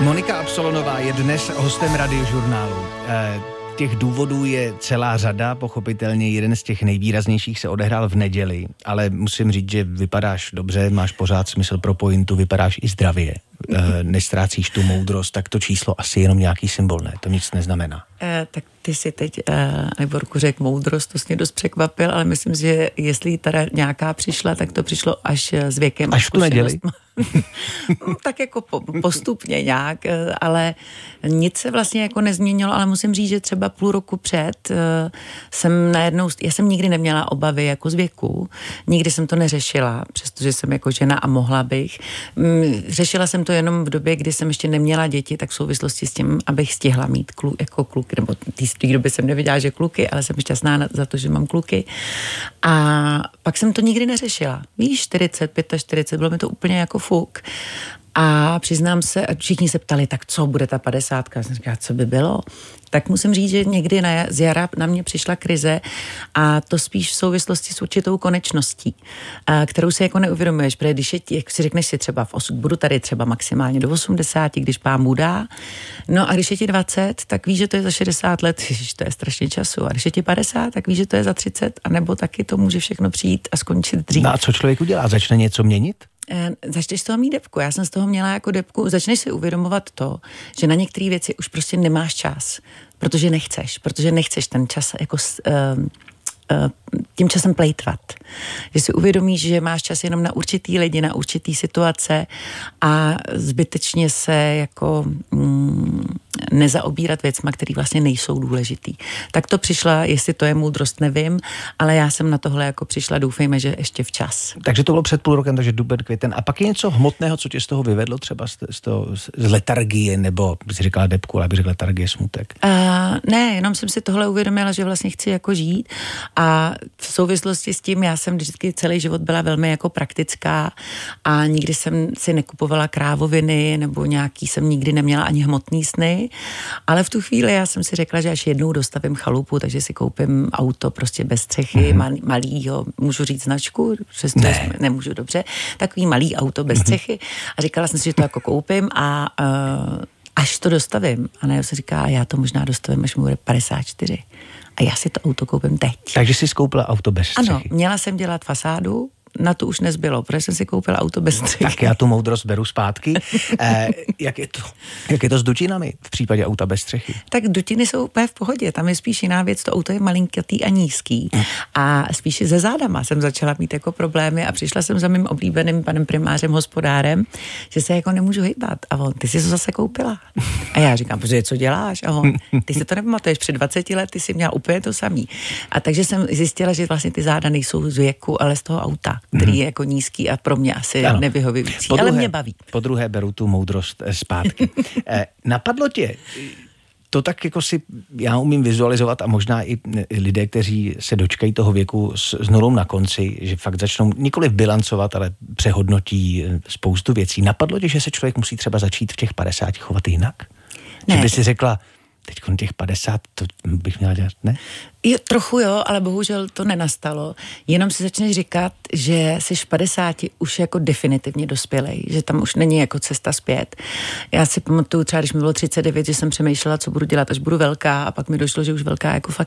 Monika Absolonová je dnes hostem Radiožurnálu. Těch důvodů je celá řada, pochopitelně jeden z těch nejvýraznějších se odehrál v neděli, ale musím říct, že vypadáš dobře, máš pořád smysl pro pointu, vypadáš i zdravě, nestrácíš tu moudrost, tak to číslo asi jenom nějaký symbol, ne? To nic neznamená. Tak ty si teď, Liborku, řekl moudrost, to jsi mě dost překvapil, ale myslím, že jestli teda nějaká přišla, tak to přišlo až s věkem. Až v tu neděli? Tak jako postupně nějak, ale nic se vlastně jako nezměnilo, ale musím říct, že třeba půl roku před jsem najednou, já jsem nikdy neměla obavy jako z věku, nikdy jsem to neřešila, přestože jsem jako žena a mohla bych. Řešila jsem to jenom v době, kdy jsem ještě neměla děti, tak v souvislosti s tím, abych stihla mít jako kluky, nebo v té době jsem nevěděla, že kluky, ale jsem šťastná za to, že mám kluky. A pak jsem to nikdy neřešila. Víš, 40, 45, bylo mi to úplně jako fuk. A přiznám se, všichni se ptali, tak co bude ta 50? Já jsem říkala, co by bylo? Tak musím říct, že někdy z jara na mě přišla krize a to spíš v souvislosti s určitou konečností, kterou si jako neuvědomuješ, protože když jak si řekneš si třeba budu tady třeba maximálně do 80, když pán Bůh dá, no a když je ti 20, tak víš, že to je za 60 let, ježiš, to je strašně času, a když je ti 50, tak víš, že to je za 30, anebo taky to může všechno přijít a skončit dřív. No a co člověk udělá? Začne něco měnit? Začneš z toho mít debku. Já jsem z toho měla jako debku. Začneš si uvědomovat to, že na některé věci už prostě nemáš čas, protože nechceš ten čas jako tím časem plejtvat. Že si uvědomíš, že máš čas jenom na určitý lidi, na určitý situace a zbytečně se jako nezaobírat věcma, které vlastně nejsou důležitý. Tak to přišla, jestli to je moudrost, nevím, ale já jsem na tohle jako přišla, doufejme, že ještě včas. Takže to bylo před půl rokem, takže duben, květen. A pak je něco hmotného, co tě z toho vyvedlo, třeba z letargie, nebo jsi říkala debku, ale bych řekla letargie, smutek? Ne, jenom jsem si tohle uvědomila, že vlastně chci jako žít a v souvislosti s tím já jsem vždycky celý život byla velmi jako praktická a nikdy jsem si nekupovala krávoviny nebo nějaký jsem nikdy neměla ani hmotný sny, ale v tu chvíli já jsem si řekla, že až jednou dostavím chalupu, takže si koupím auto prostě bez střechy, malýho, můžu říct značku? Nemůžu, dobře, takový malý auto bez střechy a říkala jsem si, že to jako koupím a až to dostavím. A ne, se říká, já to možná dostavím, až mu bude 54. A já si to auto koupím teď. Takže jsi koupila auto bez střechy? Ano, měla jsem dělat fasádu, na to už nezbylo, protože jsem si koupila auto bez střechy. Tak já tu moudrost beru zpátky. Jak je to s dutinami v případě auta bez střechy? Tak dutiny jsou úplně v pohodě, tam je spíš jiná věc, to auto je malinkatý a nízký. A spíš se zádama jsem začala mít jako problémy a přišla jsem za mým oblíbeným panem primářem, hospodárem, že se jako nemůžu hýbat. A on, ty jsi to zase koupila. A já říkám, protože co děláš? A on, ty si to nepamatuješ, před 20 lety jsi měla úplně to samý. A takže jsem zjistila, že vlastně ty záda nejsou z věku, ale z toho auta, který je jako nízký a pro mě asi nevyhovující, ale mě baví. Po druhé beru tu moudrost zpátky. Napadlo tě, to tak jako si já umím vizualizovat a možná i lidé, kteří se dočkají toho věku s nulou na konci, že fakt začnou nikoliv bilancovat, ale přehodnotí spoustu věcí. Napadlo tě, že se člověk musí třeba začít v těch 50 chovat jinak? Ne. Že by si řekla, teď těch 50, to bych měla dělat, ne? Jo, trochu jo, ale bohužel to nenastalo. Jenom si začneš říkat, že jsi v 50 už jako definitivně dospělej, že tam už není jako cesta zpět. Já si pamatuju třeba, když mi bylo 39, že jsem přemýšlela, co budu dělat, až budu velká a pak mi došlo, že už velká jako fakt